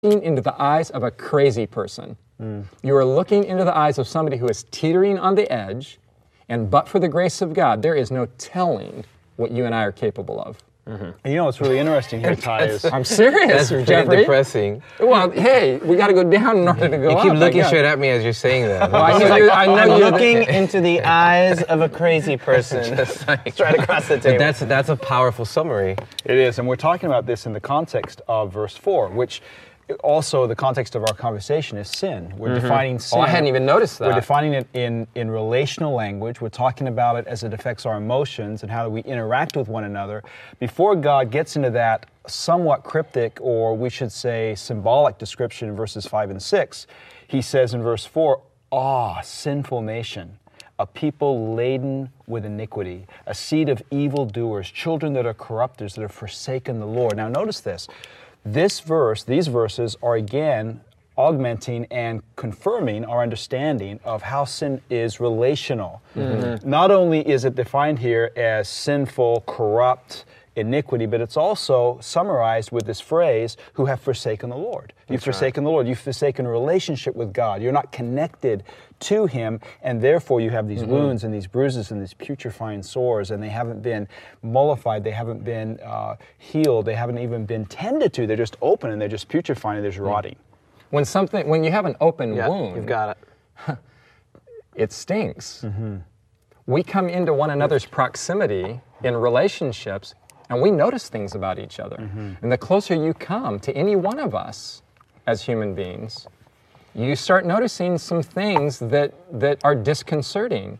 looking into the eyes of a crazy person. You are looking into the eyes of somebody who is teetering on the edge, and but for the grace of God, there is no telling what you and I are capable of. And you know what's really interesting here, Ty, is I'm serious, That's Jeffrey. depressing. Well, hey, we got to go down in order to go up. You keep looking I guess. straight at me as you're saying that. Well, I know I'm you're looking into the eyes of a crazy person straight across the table. That's a powerful summary. it is, and we're talking about this in the context of verse 4, which also the context of our conversation is sin. We're defining sin. Oh, I hadn't even noticed that. We're defining it in relational language. We're talking about it as it affects our emotions and how we interact with one another. Before God gets into that somewhat cryptic, or we should say symbolic description in verses 5 and 6, he says in verse 4, sinful nation, a people laden with iniquity, a seed of evildoers, children that are corrupters, that have forsaken the Lord. Now notice this. These verses are again augmenting and confirming our understanding of how sin is relational. Not only is it defined here as sinful, corrupt, iniquity, but it's also summarized with this phrase, who have forsaken the Lord. You've forsaken the Lord. You've forsaken a relationship with God. You're not connected to Him, and therefore you have these wounds and these bruises and these putrefying sores, and they haven't been mollified, they haven't been healed, they haven't even been tended to. They're just open and they're just putrefying and they're just rotting. When you have an open wound, You've got it. it stinks. We come into one another's proximity in relationships, and we notice things about each other. And the closer you come to any one of us as human beings, you start noticing some things that are disconcerting.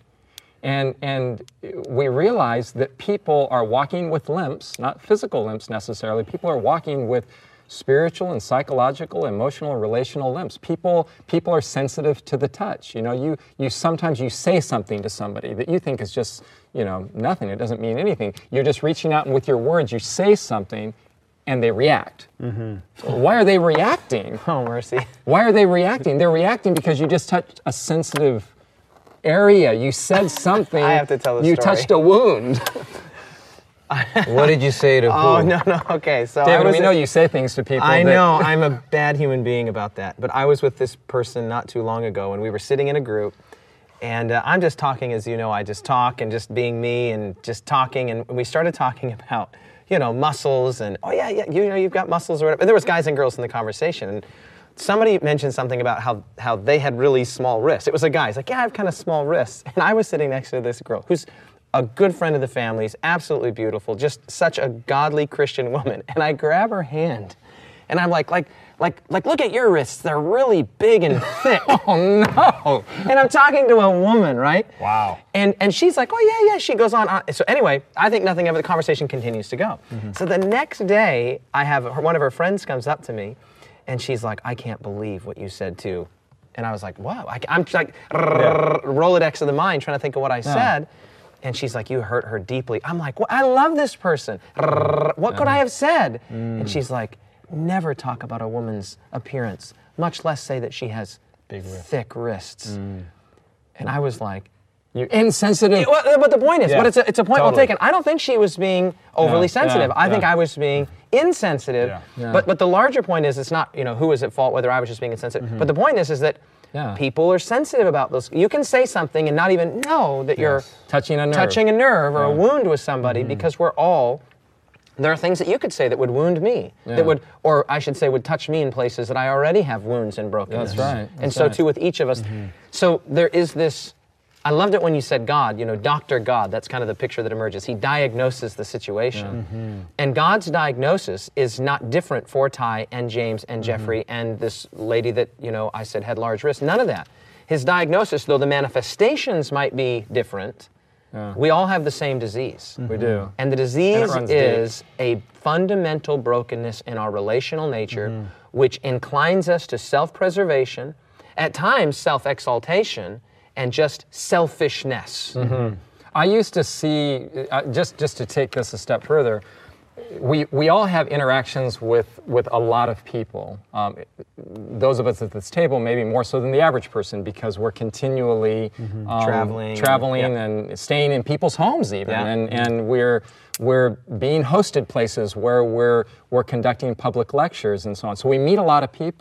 And we realize that people are walking with limps, not physical limps necessarily. People are walking with spiritual and psychological, emotional, and relational limps. People are sensitive to the touch. You know, you sometimes you say something to somebody that you think is just, nothing. It doesn't mean anything. You're just reaching out, and with your words, you say something, and they react. Why are they reacting? Oh, mercy. Why are they reacting? They're reacting because you just touched a sensitive area. You said something. I have to tell the You story. touched a wound. What did you say to who? Oh, no, okay. So David, we know you say things to people. I that- know, I'm a bad human being about that. But I was with this person not too long ago, and we were sitting in a group, and I'm just talking, as you know, I just talk and just being me and just talking, and we started talking about, muscles and, you've got muscles or whatever. And there was guys and girls in the conversation, and somebody mentioned something about how they had really small wrists. It was a guy. He's like, yeah, I have kind of small wrists. And I was sitting next to this girl who's a good friend of the family's, absolutely beautiful, just such a godly Christian woman. And I grab her hand, and I'm like, look at your wrists. They're really big and thick. Oh, no. And I'm talking to a woman, right? Wow. And she's like, oh, yeah. She goes on. So anyway, I think nothing of it. The conversation continues to go. So the next day, one of her friends comes up to me, and she's like, I can't believe what you said too. And I was like, wow. I'm like, Rolodex of the mind, trying to think of what I said. And she's like, you hurt her deeply. I'm like, well, I love this person. What could I have said? And she's like, never talk about a woman's appearance, much less say that she has thick wrists. And I was like, You're insensitive. but the point is, Yeah, it's a point well totally. taken. I don't think she was being overly sensitive. I think I was being insensitive. Yeah. But the larger point is, it's not who was at fault, whether I was just being insensitive. But the point is that people are sensitive about those. You can say something and not even know that you're Touching a nerve. or a wound with somebody, because there are things that you could say that would wound me, that would, or I should say, would touch me in places that I already have wounds and brokenness. That's right. And so too with each of us. So there is this. I loved it when you said God, Dr. God, that's kind of the picture that emerges. He diagnoses the situation. And God's diagnosis is not different for Ty and James and Jeffrey and this lady that, I said had large wrists. None of that. His diagnosis, though the manifestations might be different, we all have the same disease. We do. And the disease runs is a fundamental brokenness in our relational nature, which inclines us to self-preservation, at times self-exaltation, and just selfishness. I used to see, just to take this a step further, we all have interactions with a lot of people. Those of us at this table maybe more so than the average person because we're continually traveling and staying in people's homes even, and we're being hosted places where we're conducting public lectures and so on. So we meet a lot of people.